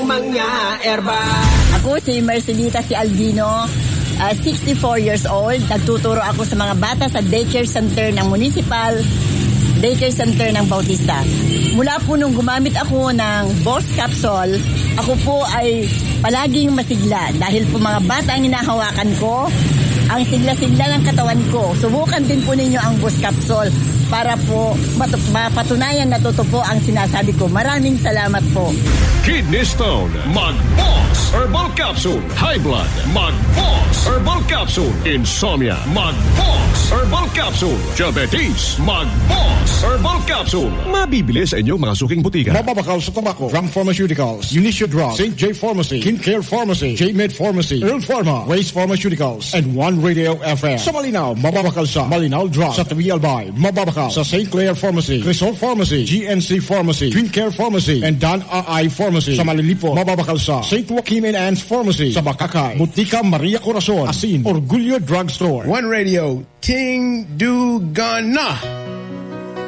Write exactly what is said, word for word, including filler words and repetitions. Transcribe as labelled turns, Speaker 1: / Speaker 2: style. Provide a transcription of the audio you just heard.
Speaker 1: ng mga erba.
Speaker 2: Ako si Marcelita si Albino, uh, sixty-four years old. Nagtuturo ako sa mga bata sa daycare center ng municipal daycare center ng Bautista. Mula po nung gumamit ako ng Boss Capsule, ako po ay palaging masigla dahil po mga bata ang hinahawakan ko, ang sigla-sigla ng katawan ko. Subukan din po ninyo ang Boss Capsule para po mapatunayan na totoo po ang sinasabi ko. Maraming salamat po.
Speaker 3: Kidney Stone, Mag-Boss Herbal Capsule. High Blood, Mag-Boss Herbal Capsule. Insomnia, Mag-Boss Herbal Capsule. Diabetes, Mag-Boss Herbal Capsule. Mabibili sa inyong mga suking butika.
Speaker 4: Mababakaw sa tabako, Ram Pharmaceuticals, Unicia Drug, Saint J Pharmacy, Kin Care Pharmacy, J-Med Pharmacy, Earl Pharma, Race Pharmaceuticals, and One Radio F M. Sa Malinaw, mababakal sa Malinaw Drug. Sa Tabi Albay, mababakal sa Saint Clair Pharmacy, Crisol Pharmacy, G N C Pharmacy, Twin Care Pharmacy, and Dan A I Pharmacy. Sa Malilipo, mababakal sa Saint Joaquin and Anne's Pharmacy. Sa Bakakay, Butika Maria Corazon, Asin, Orgullo Drug Store.
Speaker 5: One Radio, Ting Du Gana.